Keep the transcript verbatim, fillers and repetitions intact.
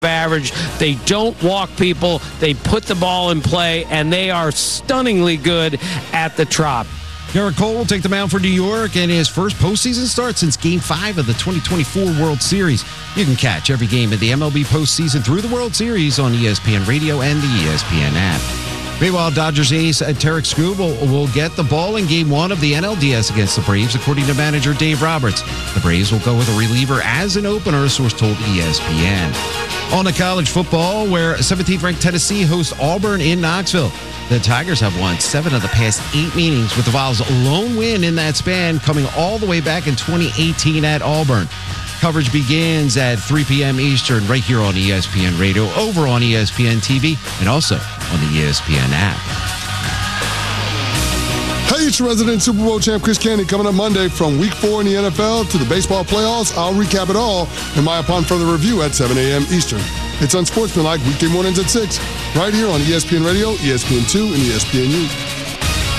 average. They don't walk people. They put the ball in play, and they are stunningly good at the Trop. Garrett Cole will take the mound for New York in his first postseason start since Game five of the twenty twenty-four World Series. You can catch every game of the M L B postseason through the World Series on E S P N Radio and the E S P N app. Meanwhile, Dodgers ace Tarek Skubal will get the ball in Game one of the N L D S against the Braves, according to manager Dave Roberts. The Braves will go with a reliever as an opener, a source told E S P N. On to college football, where seventeenth-ranked Tennessee hosts Auburn in Knoxville. The Tigers have won seven of the past eight meetings, with the Vols' lone win in that span coming all the way back in twenty eighteen at Auburn. Coverage begins at three p.m. Eastern right here on E S P N Radio, over on E S P N T V, and also on the E S P N app. Hey, it's your resident Super Bowl champ Chris Candy coming up Monday from week four in the N F L to the baseball playoffs. I'll recap it all in my Upon Further Review at seven a.m. Eastern. It's Unsportsmanlike weekday mornings at six, right here on E S P N Radio, E S P N two, and E S P N U.